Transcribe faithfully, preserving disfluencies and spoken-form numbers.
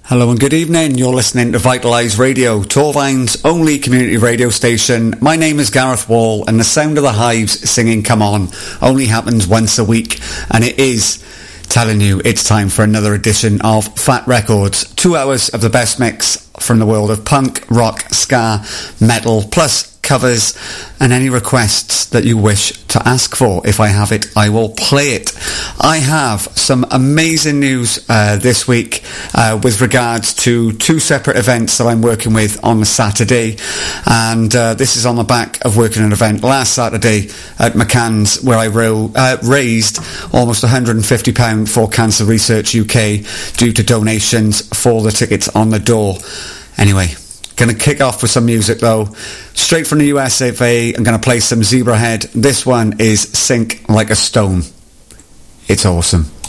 Hello and good evening. You're listening to Vitalise Radio, Torvine's only community radio station. My name is Gareth Wall, and the sound of the hives singing Come On only happens once a week, and it is telling you it's time for another edition of Fat Records. Two hours of the best mix from the world of punk, rock, ska, metal, plus covers and any requests that you wish to ask for. If I have it, I will play it. I have some amazing news uh, this week uh, with regards to two separate events that I'm working with on Saturday, and uh, this is on the back of working an event last Saturday at McCann's where I ro- uh, raised almost one hundred fifty pounds for Cancer Research U K due to donations for the tickets on the door. Anyway, going to kick off with some music though. Straight from the U S of A, I'm going to play some Zebrahead. This one is Sink Like a Stone. It's awesome.